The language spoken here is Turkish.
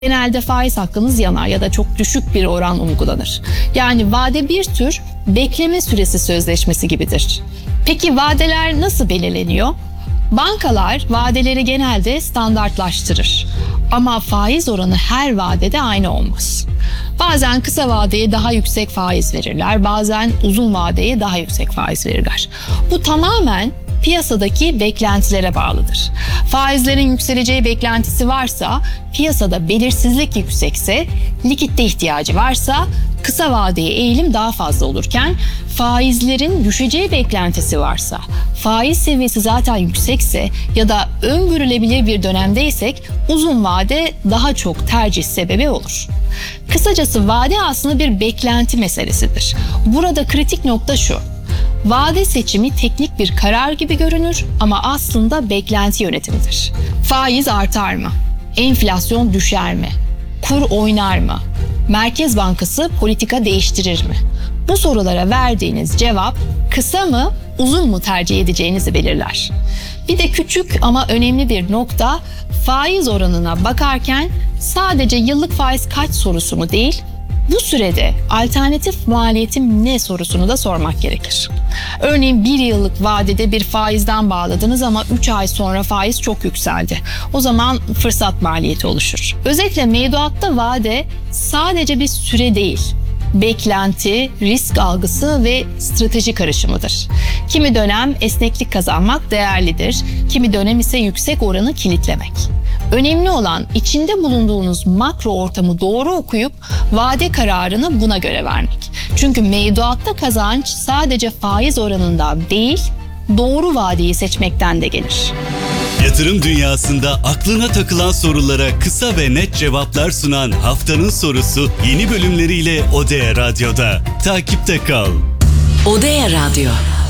genelde faiz hakkınız yanar ya da çok düşük bir oran uygulanır. Yani vade bir tür bekleme süresi sözleşmesi gibidir. Peki vadeler nasıl belirleniyor? Bankalar vadeleri genelde standartlaştırır. Ama faiz oranı her vadede aynı olmaz. Bazen kısa vadeye daha yüksek faiz verirler, bazen uzun vadeye daha yüksek faiz verirler. Bu tamamen piyasadaki beklentilere bağlıdır. Faizlerin yükseleceği beklentisi varsa, piyasada belirsizlik yüksekse, likitte ihtiyacı varsa kısa vadeye eğilim daha fazla olurken faizlerin düşeceği beklentisi varsa, faiz seviyesi zaten yüksekse ya da öngörülebilir bir dönemdeysek uzun vade daha çok tercih sebebi olur. Kısacası vade aslında bir beklenti meselesidir. Burada kritik nokta şu: vade seçimi teknik bir karar gibi görünür ama aslında beklenti yönetimidir. Faiz artar mı? Enflasyon düşer mi? Kur oynar mı? Merkez Bankası politika değiştirir mi? Bu sorulara verdiğiniz cevap kısa mı, uzun mu tercih edeceğinizi belirler. Bir de küçük ama önemli bir nokta, faiz oranına bakarken sadece yıllık faiz kaç sorusunu değil, bu sürede alternatif maliyetim ne sorusunu da sormak gerekir. Örneğin 1 yıllık vadede bir faizden bağladınız ama 3 ay sonra faiz çok yükseldi. O zaman fırsat maliyeti oluşur. Özellikle mevduatta vade sadece bir süre değil, beklenti, risk algısı ve strateji karışımıdır. Kimi dönem esneklik kazanmak değerlidir, kimi dönem ise yüksek oranı kilitlemek. Önemli olan içinde bulunduğunuz makro ortamı doğru okuyup vade kararını buna göre vermek. Çünkü mevduatta kazanç sadece faiz oranından değil, doğru vadeyi seçmekten de gelir. Yatırım dünyasında aklına takılan sorulara kısa ve net cevaplar sunan Haftanın Sorusu yeni bölümleriyle Odea Radyo'da. Takipte kal. Odea Radyo.